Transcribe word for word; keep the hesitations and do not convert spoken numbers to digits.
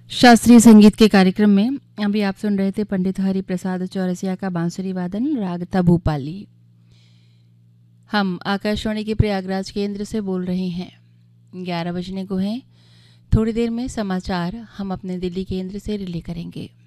शास्त्रीय संगीत के कार्यक्रम में अभी आप सुन रहे थे पंडित हरि प्रसाद चौरसिया का बांसुरी वादन राग था भूपाली। हम आकाशवाणी के प्रयागराज केंद्र से बोल रहे हैं। ग्यारह बजने को हैं। थोड़ी देर में समाचार हम अपने दिल्ली केंद्र से रिले करेंगे।